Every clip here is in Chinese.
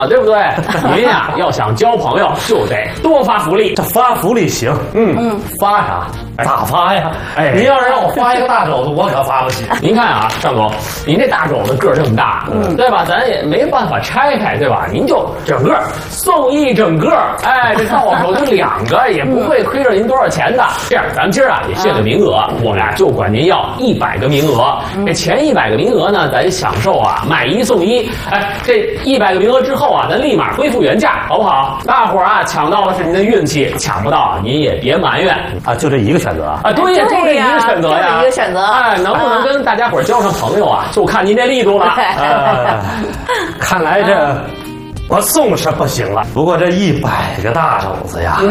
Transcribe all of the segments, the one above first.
对不对？您呀，要想交朋友，就得多发福利。 这发福利行，发啥？咋发呀？ 哎， 您要是让我发一个大肘子，我可发不起。 您看啊，尚总，您这大肘子个儿这么大，对吧？咱也没办法拆开，对吧？您就整个送一整个，哎，这到手就2个，也不会亏着您多少钱的。这样，咱们今儿啊也限个名额，我们呀就管您要100个名额。这前100个名额呢，咱享受啊买1送1。哎，这100个名额之后啊，咱立马恢复原价，好不好？大伙儿啊抢到了是您的运气，抢不到您也别埋怨啊，就这一个选择啊。 对呀，就这一个选择呀， 就这一个选择。 哎，能不能跟大家伙儿交上朋友啊，就看您这力度了。 看来这我送是不行了，不过这100个大肘子呀，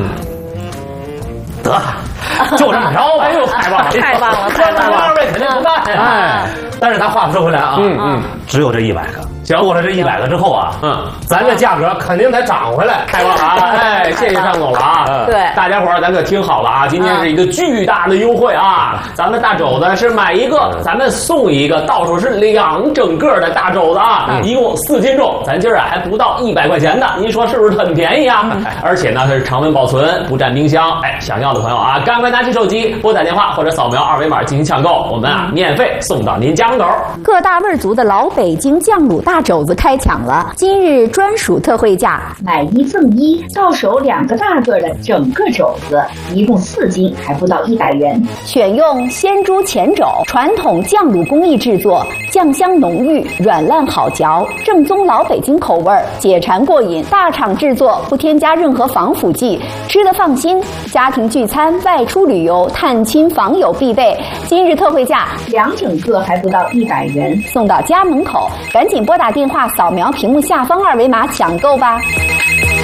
得了，就这么着吧。 哎呦，太棒了， 太棒了，太棒了！ 二位肯定不干。哎， 但是咱话说回来啊，只有这100个。行过了这100个之后啊，咱这价格肯定得涨回来。 太棒了啊！哎，谢谢尚总了啊。 对， 大家伙儿咱可听好了啊，今天是一个巨大的优惠啊！咱们大肘子是买1个，咱们送1个，到手是2整个的大肘子啊，一共4斤重，咱今儿啊还不到100块钱呢，您说是不是很便宜啊？而且呢，它是常温保存，不占冰箱。哎，想要的朋友啊，赶快拿起手机拨打电话或者扫描2维码进行抢购，我们啊免费送到您家门口。 各大味族的老北京酱卤大肘子开抢了，今日专属特惠价， 买1赠1，到手2个大个的整个肘子，一共4斤，还不到100元。 选用鲜猪前肘，传统酱卤工艺制作，酱香浓郁，软烂好嚼，正宗老北京口味，解馋过瘾。大厂制作，不添加任何防腐剂，吃得放心。家庭聚餐、外出旅游、探亲访友必备。今日特惠价 2整个还不到100元， 送到家门口。赶紧拨打电话，扫描屏幕下方2维码抢购吧。